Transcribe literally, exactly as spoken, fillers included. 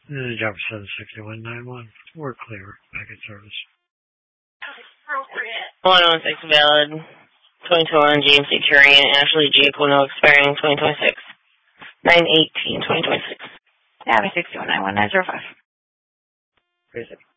Uh, Jefferson sixty-one ninety-one. We're clear. Packet service. one oh six valid. twenty twenty-one G M C Turian Ashley G. Puno expiring twenty twenty-six. nine eighteen twenty twenty-six. Yeah, sixty-one ninety-one nine zero five. Where is it?